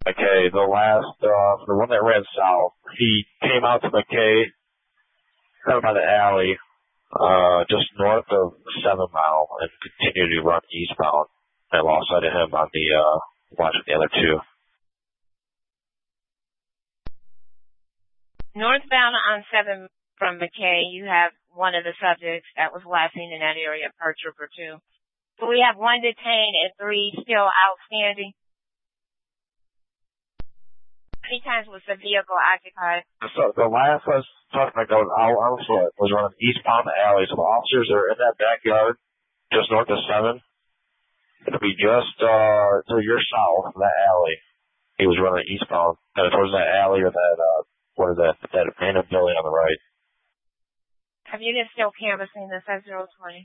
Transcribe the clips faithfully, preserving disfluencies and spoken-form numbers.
McKay. The last, uh, the one that ran south, he came out to McKay, kind of by the alley, uh, just north of Seven Mile, and continued to run eastbound. I lost sight of him on the, uh, watching the other two. Northbound on seven from McKay, you have one of the subjects that was last seen in that area, per trooper two. So we have one detained and three still outstanding. How many times was the vehicle occupied? So the last I was talking about going out, I was, was running eastbound the alley. So the officers are in that backyard, just north of seven. It'll be just, uh, to your south, that alley. He was running eastbound, kind of towards that alley or that, uh, what is that, that abandoned building on the right. Have you been still canvassing this at zero twenty?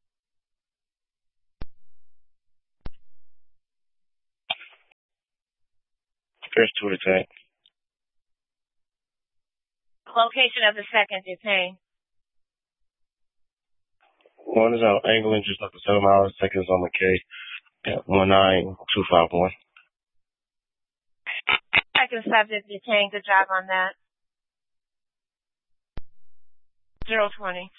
There's two attack. Location of the second detained. One is out angling just up to seven miles. Second is on McKay at one nine two five one. Second subject detained. Good job on that. zero twenty.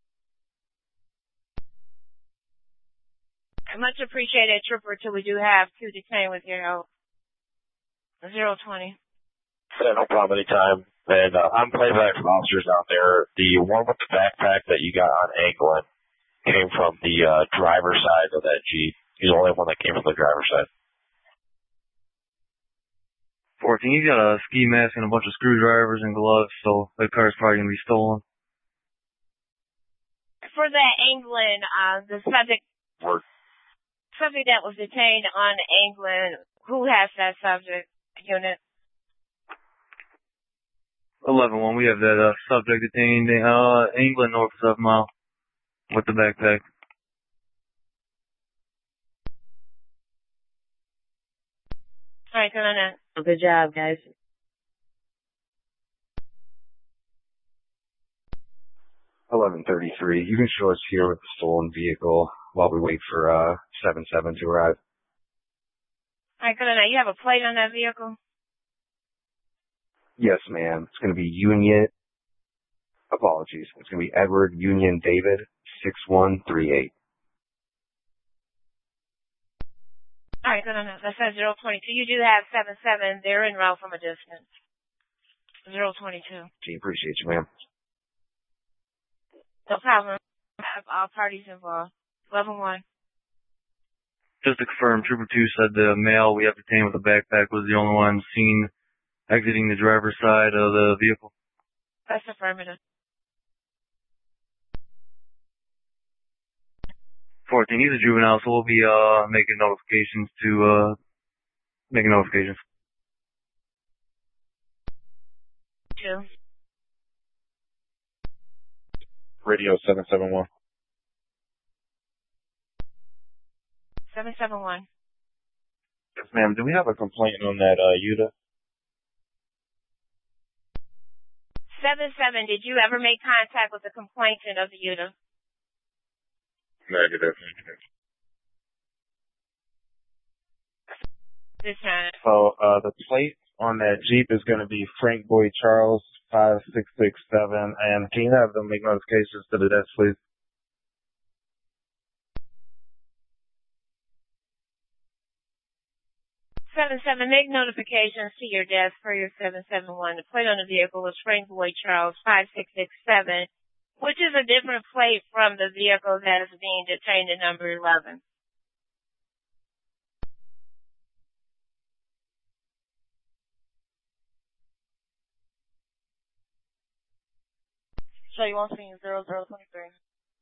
Much appreciated, Trooper, till we do have two detained with your help. zero twenty. Yeah, no problem anytime. And uh, I'm playback from officers out there. The one with the backpack that you got on Anglin came from the uh, driver's side of that Jeep. He's the only one that came from the driver's side. fourteen, you got a ski mask and a bunch of screwdrivers and gloves, so that car's probably going to be stolen. For that Anglin, uh, the subject, Word. subject that was detained on Anglin, who has that subject unit? eleven one, we have that uh, subject detained, uh, England north of seven mile with the backpack. All right, good on that. Good job, guys. eleven thirty-three. You can show us here with the stolen vehicle while we wait for uh seven seven to arrive. All right, good on that. You have a plate on that vehicle? Yes, ma'am. It's going to be Union. Apologies. It's going to be Edward Union David six one three eight. All right, good on that. That says zero twenty-two. You do have seven seven. They're en route from a distance. zero twenty-two. Gee, appreciate you, ma'am. No problem. Have all parties involved. eleven one. Just to confirm, Trooper two said the male we have detained with the backpack was the only one seen exiting the driver's side of the vehicle. That's affirmative. fourteen, he's a juvenile, so we'll be uh making notifications to uh making notifications. Two. Radio seven seven one. seven seven one. Yes, ma'am. Do we have a complaint on that uh, Yuta? seven seven. Did you ever make contact with the complainant of the Yuta? Negative. This time. So uh, the plate on that Jeep is going to be Frank Boyd Charles five six six seven. And can you have them make notifications to the desk, please? seven seven, make notifications to your desk for your seven seven one. The plate on the vehicle was Frank Boyd Charles five six six seven, which is a different plate from the vehicle that is being detained at number eleven. So you won't see zero zero twenty-three.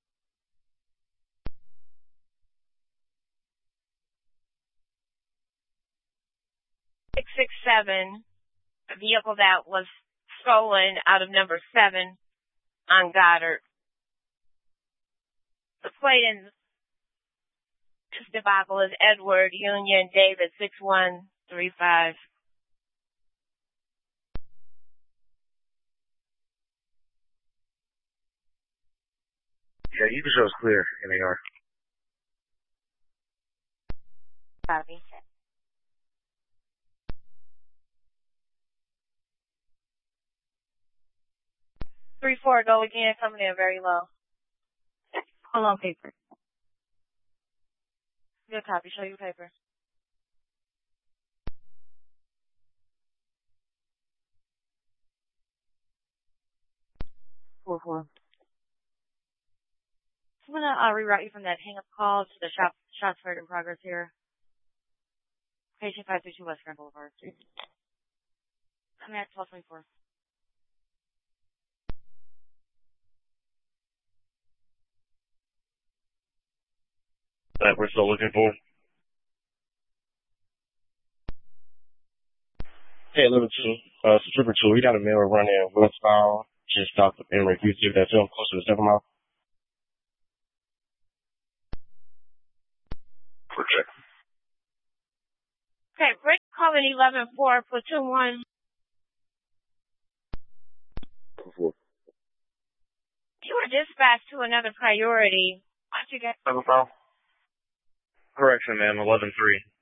six six seven, a vehicle that was stolen out of number seven on Goddard. The plate in this debacle is Edward Union David six one three five. Yeah, you can show us clear in A R. Copy. three four, go again, coming in very low. Hold on, paper. Good copy. Show your paper. Four four. I'm gonna uh, reroute you from that hang-up call to the shop shots heard in progress here. Patient five three two West Grand Boulevard. Come at twelve twenty-four. That we're still looking for. Hey, level two, uh, Stripper two, we got a male running westbound, just stopped up in review, see if that's him, close to the seven mile. For check. Okay, break calling eleven four, platoon one. Four. You were dispatched to another priority. Why don't you get Seven mile. Correction, ma'am, eleven three.